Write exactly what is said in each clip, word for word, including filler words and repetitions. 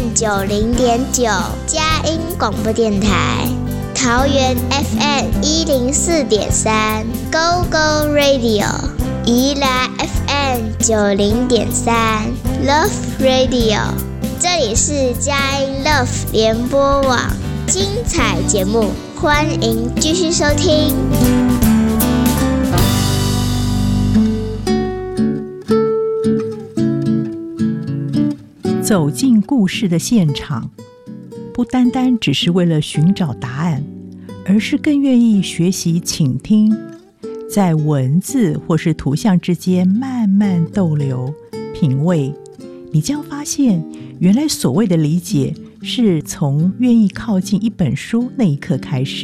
M 九零点九，佳音广播电台。桃园 F M 一零四点三 ，Go Go Radio。宜兰 F M 九零点三 ，Love Radio。这里是佳音 Love 联播网，精彩节目，欢迎继续收听。 走进故事的现场，不单单只是为了寻找答案，而是更愿意学习倾听，在文字或是图像之间慢慢逗留品味，你将发现原来所谓的理解是从愿意靠近一本书那一刻开始。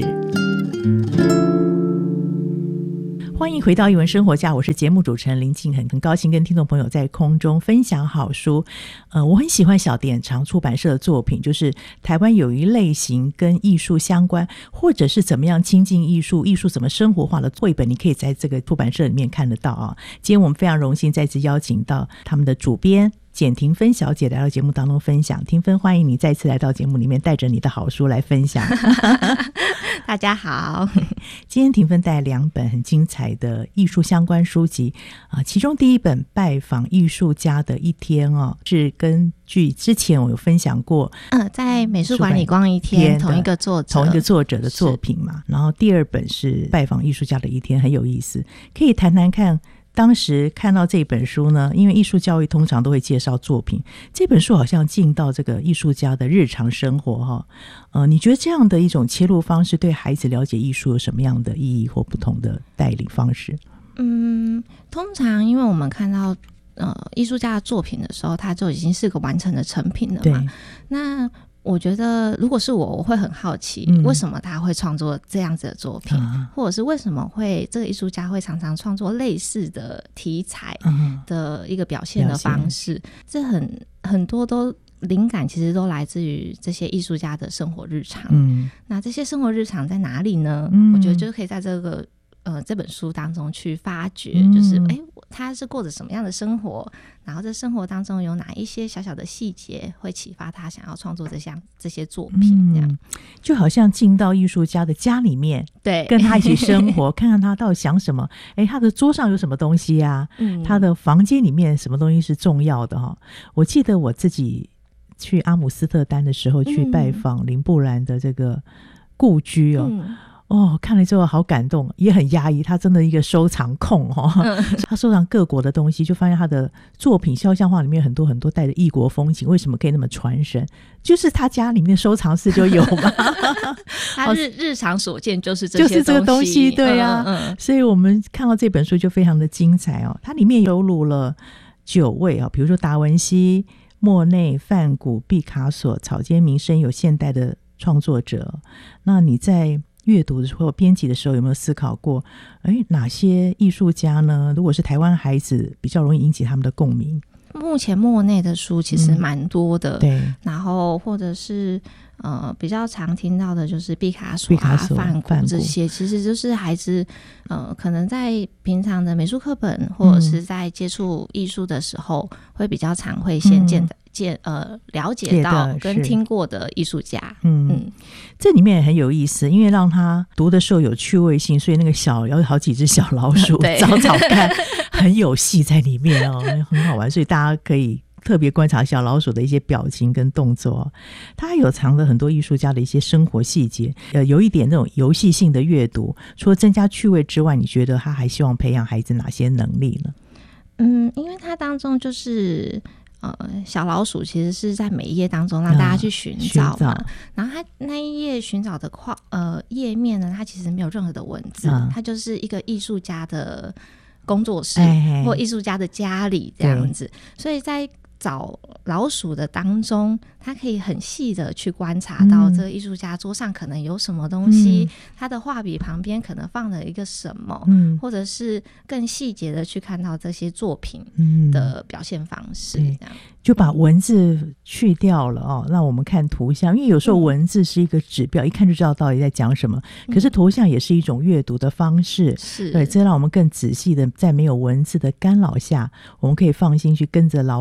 欢迎回到艺文生活家，我是节目主持人林静恒，很高兴跟听众朋友在空中分享好书。呃，我很喜欢小典藏出版社的作品，就是台湾有一类型跟艺术相关，或者是怎么样亲近艺术，艺术怎么生活化的绘本，你可以在这个出版社里面看得到啊。今天我们非常荣幸再次邀请到他们的主编简庭芬小姐来到节目当中分享。庭芬，欢迎你再次来到节目里面，带着你的好书来分享。 大家好， 今天庭芬带来两本很精彩的艺术相关书籍啊，其中第一本《拜访艺术家的一天》哦，是根据之前我有分享过， 嗯，在美术馆里逛一天，同一个作者， 同一个作者的作品嘛。然后第二本是《拜访艺术家的一天》，很有意思，可以谈谈看。当时看到这本书呢，因为艺术教育通常都会介绍作品，这本书好像进到这个艺术家的日常生活哈。呃，你觉得这样的一种切入方式对孩子了解艺术有什么样的意义或不同的带领方式？ 嗯，通常因为我们看到呃艺术家的作品的时候，它就已经是个完成的成品了嘛。那我觉得如果是我我会很好奇、嗯、为什么他会创作这样子的作品、啊、或者是为什么会这个艺术家会常常创作类似的题材的一个表现的方式、嗯、这很很多都灵感其实都来自于这些艺术家的生活日常、嗯、那这些生活日常在哪里呢、嗯、我觉得就可以在这个呃，这本书当中去发掘、嗯、就是哎，他是过着什么样的生活，然后在生活当中有哪一些小小的细节会启发他想要创作这项这些作品，这样、嗯、 就好像进到艺术家的家里面， 对， 跟他一起生活看看他到底想什么，哎，他的桌上有什么东西啊、嗯、他的房间里面什么东西是重要的哈。我记得我自己去阿姆斯特丹的时候去拜访林布兰的这个故居哦、嗯哦，看了之后好感动，也很压抑，他真的一个收藏控哦、嗯、他收藏各国的东西，就发现他的作品肖像画里面很多很多带着异国风情，为什么可以那么传神？就是他家里面收藏室就有嘛他日日常所见就是这些就是这个东西，对啊、嗯嗯、所以我们看到这本书就非常的精彩哦。它里面收录了九位啊、哦，比如说达文西、莫内、梵谷、毕卡索、草间弥生，有现代的创作者。那你在阅读的时候编辑的时候有没有思考过诶哪些艺术家呢，如果是台湾孩子比较容易引起他们的共鸣？ 目前莫内的书其实蛮多的、嗯、对，然后或者是呃比较常听到的就是毕卡索啊、梵谷这些，其实就是孩子呃可能在平常的美术课本或者是在接触艺术的时候、嗯、会比较常会先见的、嗯见呃了解到跟听过的艺术家。嗯嗯， 这里面也很有意思，因为让他读的时候有趣味性，所以那个小有好几只小老鼠找找看很有戏在里面哦，很好玩，所以大家可以特别观察小老鼠的一些表情跟动作。它还有藏了很多艺术家的一些生活细节，呃，有一点那种游戏性的阅读。除了增加趣味之外，你觉得他还希望培养孩子哪些能力呢？ 嗯，因为它当中就是呃，小老鼠其实是在每一页当中让大家去寻找嘛、啊、然后它那一页寻找的框呃页面呢，它其实没有任何的文字、啊、它就是一个艺术家的工作室哎哎或艺术家的家里这样子，所以在找老鼠的当中，他可以很细的去观察到这个艺术家桌上可能有什么东西、嗯、他的画笔旁边可能放了一个什么、嗯、或者是更细节的去看到这些作品的表现方式、嗯、这样就把文字去掉了哦，让我们看图像，因为有时候文字是一个指标、嗯、一看就知道到底在讲什么，可是图像也是一种阅读的方式，是、嗯、对，这让我们更仔细的在没有文字的干扰下，我们可以放心去跟着老鼠一起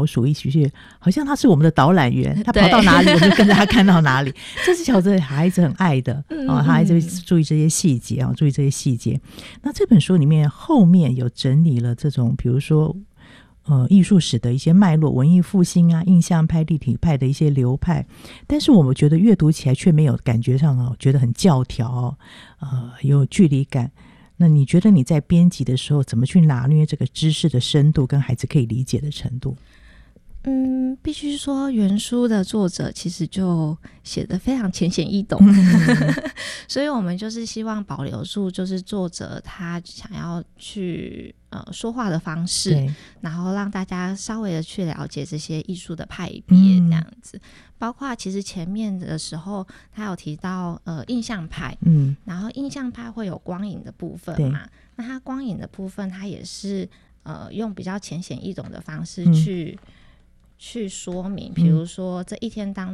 去，好像他是我们的导览员，他跑到哪里我们就跟着他看到哪里。这是小子孩子很爱的啊，他还是注意这些细节啊，注意这些细节。那这本书里面后面有整理了这种，比如说呃，艺术史的一些脉络，文艺复兴啊，印象派、立体派的一些流派，但是我们觉得阅读起来却没有感觉上哦，觉得很教条哦，呃，有距离感。那你觉得你在编辑的时候怎么去拿捏这个知识的深度跟孩子可以理解的程度？ 嗯，必须说原书的作者其实就写得非常浅显易懂、嗯、所以我们就是希望保留住就是作者他想要去呃说话的方式，然后让大家稍微的去了解这些艺术的派别这样子、嗯、包括其实前面的时候他有提到呃印象派，嗯，然后印象派会有光影的部分嘛，那他光影的部分他也是呃用比较浅显易懂的方式去、嗯去说明，比如说这一天当